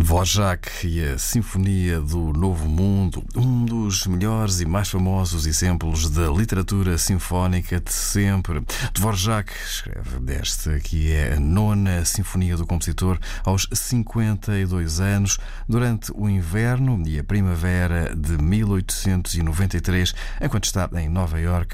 Dvorak e a Sinfonia do Novo Mundo, um dos melhores e mais famosos exemplos da literatura sinfónica de sempre. Dvorak escreve desta que é a nona sinfonia do compositor aos 52 anos, durante o inverno e a primavera de 1893, enquanto está em Nova Iorque,